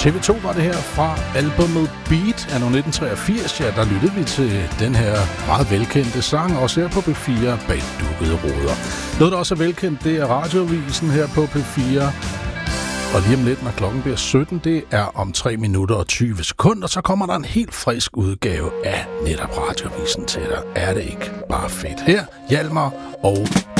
TV2 var det her fra albumet Beat af 1983. Ja, der lyttede vi til den her meget velkendte sang, også her på P4 bag dukkede ruder. Noget, der også er velkendt, det er Radioavisen her på P4. Og lige om lidt, når klokken bliver 17, det er om 3 minutter og 20 sekunder, så kommer der en helt frisk udgave af netop Radioavisen til dig. Er det ikke bare fedt? Her, Hjalmar og